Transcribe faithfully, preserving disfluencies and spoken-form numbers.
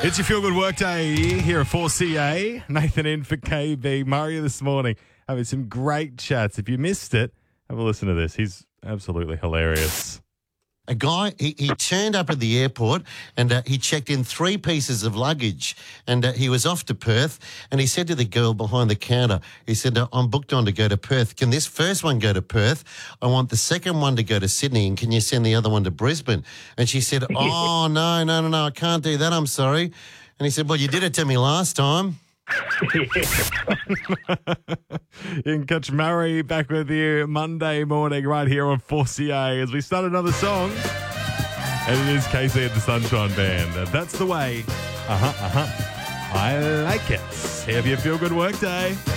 It's your Feel Good Workday here at four C A. Nathan in for K B. Murray this morning having some great chats. If you missed it, have a listen to this. He's absolutely hilarious. A guy, he, he turned up at the airport and uh, he checked in three pieces of luggage and uh, he was off to Perth and he said to the girl behind the counter, he said, uh, I'm booked on to go to Perth. Can this first one go to Perth? I want the second one to go to Sydney and can you send the other one to Brisbane? And she said, oh, no, no, no, no, I can't do that, I'm sorry. And he said, well, you did it to me last time. You can catch Murray back with you Monday morning right here on four C A as we start another song. And it is Casey and the Sunshine Band. That's the way. Uh-huh, uh-huh. I like it. Have your Feel Good Workday.